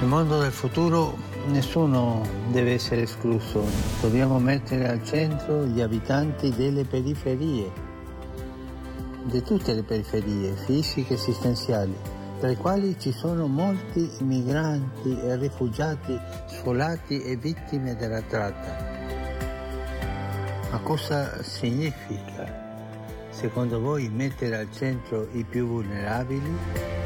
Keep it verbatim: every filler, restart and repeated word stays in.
Nel mondo del futuro nessuno deve essere escluso, dobbiamo mettere al centro gli abitanti delle periferie, di tutte le periferie fisiche e esistenziali, tra i quali ci sono molti migranti e rifugiati sfolati e vittime della tratta. Ma cosa significa, secondo voi, mettere al centro i più vulnerabili?